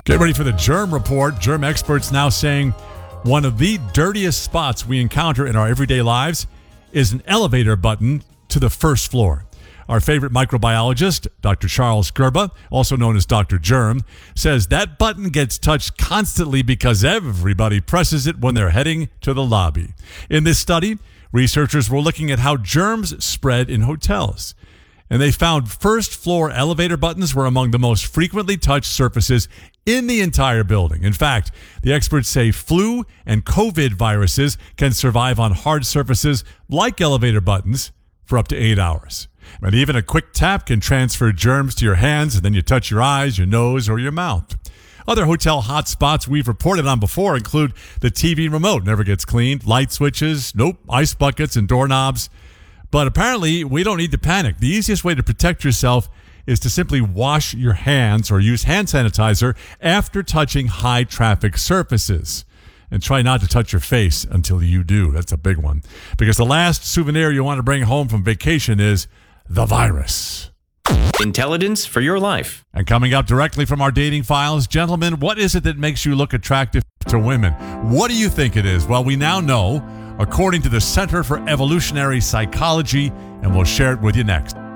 Get ready for the germ report. Germ experts now saying one of the dirtiest spots we encounter in our everyday lives is an elevator button to the first floor. Our favorite microbiologist, Dr. Charles Gerba, also known as Dr. Germ, says that button gets touched constantly because everybody presses it when they're heading to the lobby. In this study, researchers were looking at how germs spread in hotels. And they found first-floor elevator buttons were among the most frequently touched surfaces in the entire building. In fact, the experts say flu and COVID viruses can survive on hard surfaces like elevator buttons for up to 8 hours. And even a quick tap can transfer germs to your hands, and then you touch your eyes, your nose, or your mouth. Other hotel hotspots we've reported on before include the TV remote never gets cleaned, light switches, ice buckets, and doorknobs. But apparently, we don't need to panic. The easiest way to protect yourself is to simply wash your hands or use hand sanitizer after touching high-traffic surfaces. And try not to touch your face until you do. That's a big one. Because the last souvenir you want to bring home from vacation is the virus. Intelligence for your life. And coming up directly from our dating files, gentlemen, what is it that makes you look attractive to women? What do you think it is? Well, we now know, according to the Center for Evolutionary Psychology, and we'll share it with you next.